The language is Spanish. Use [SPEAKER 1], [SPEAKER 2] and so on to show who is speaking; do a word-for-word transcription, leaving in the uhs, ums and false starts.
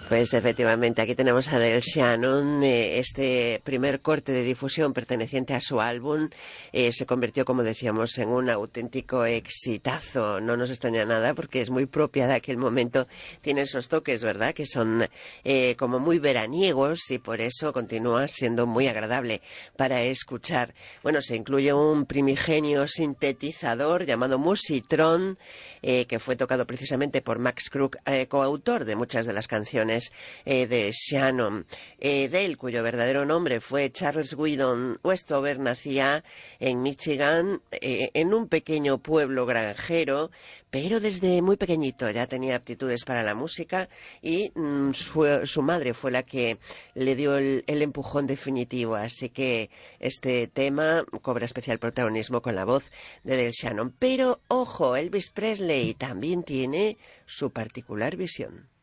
[SPEAKER 1] Pues efectivamente, aquí tenemos a Del Shannon. Eh, este primer corte de difusión perteneciente a su álbum eh, se convirtió, como decíamos, en un auténtico exitazo. No nos extraña nada porque es muy propia de aquel momento. Tiene esos toques, ¿verdad?, que son eh, como muy veraniegos y por eso continúa siendo muy agradable para escuchar. Bueno, se incluye un primigenio sintetizador llamado Musitron, eh, que fue tocado precisamente por Max Crook, eh, coautor de muchas de las canciones Eh, de Shannon. Eh, Dale, cuyo verdadero nombre fue Charles Weedon Westover, nacía en Michigan, eh, en un pequeño pueblo granjero, pero desde muy pequeñito ya tenía aptitudes para la música y mm, su, su madre fue la que le dio el, el empujón definitivo. Así que este tema cobra especial protagonismo con la voz de Del Shannon. Pero, ojo, Elvis Presley también tiene su particular visión.